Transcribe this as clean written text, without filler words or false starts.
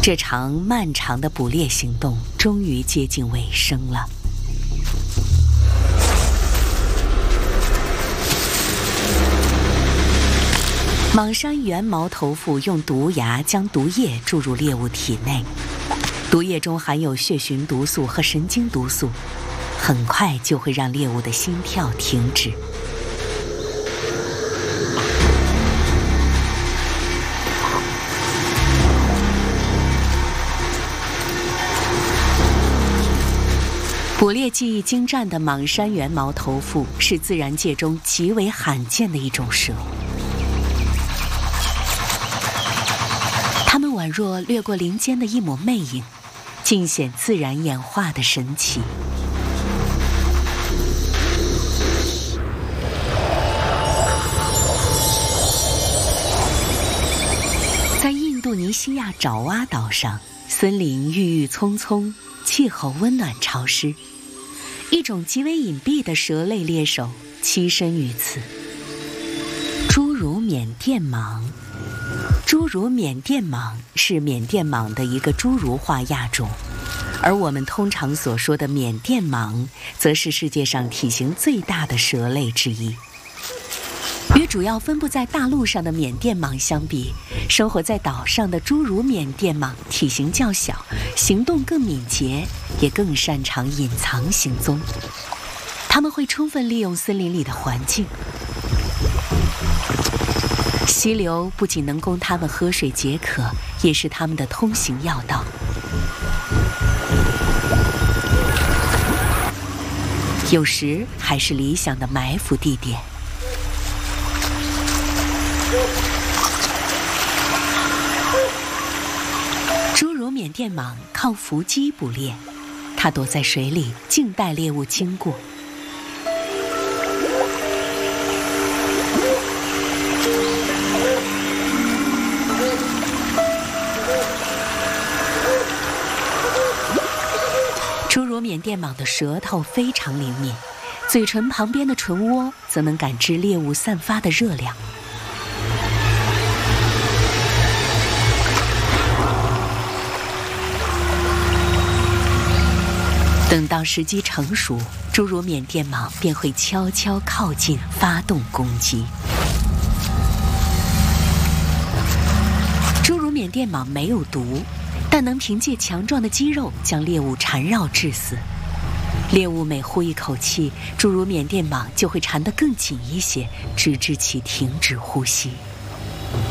这场漫长的捕猎行动终于接近尾声了。蟒山原毛头腹用毒牙将毒液注入猎物体内，毒液中含有血循毒素和神经毒素，很快就会让猎物的心跳停止。捕猎技艺精湛的蟒山原毛头腹是自然界中极为罕见的一种蛇，它们宛若掠过林间的一抹魅影，尽显自然演化的神奇。在印度尼西亚爪哇岛上，森林郁郁葱葱，气候温暖潮湿，一种极为隐蔽的蛇类猎手栖身于此。侏儒缅甸蟒，侏儒缅甸蟒是缅甸蟒的一个侏儒化亚种，而我们通常所说的缅甸蟒，则是世界上体型最大的蛇类之一。与主要分布在大陆上的缅甸蟒相比，生活在岛上的侏儒缅甸蟒体型较小，行动更敏捷，也更擅长隐藏行踪。它们会充分利用森林里的环境。溪流不仅能供它们喝水解渴，也是它们的通行要道。有时还是理想的埋伏地点。侏儒缅甸蟒靠伏击捕猎，它躲在水里，静待猎物经过。侏儒缅甸蟒的舌头非常灵敏，嘴唇旁边的唇窝则能感知猎物散发的热量。等到时机成熟，侏儒缅甸蟒便会悄悄靠近，发动攻击。侏儒缅甸蟒没有毒，但能凭借强壮的肌肉将猎物缠绕致死。猎物每呼一口气，侏儒缅甸蟒就会缠得更紧一些，直至其停止呼吸。